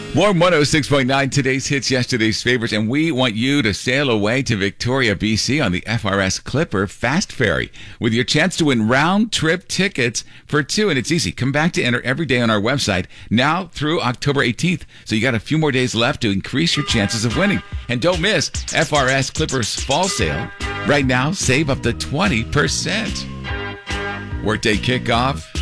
Warm 106.9, today's hits, yesterday's favorites, and we want you to sail away to Victoria, BC on the FRS Clipper Fast Ferry with your chance to win round-trip tickets for two. And it's easy. Come back to enter every day on our website now through October 18th. So you got a few more days left to increase your chances of winning. And don't miss FRS Clippers Fall Sale. Right now, save up to 20%. Workday kickoff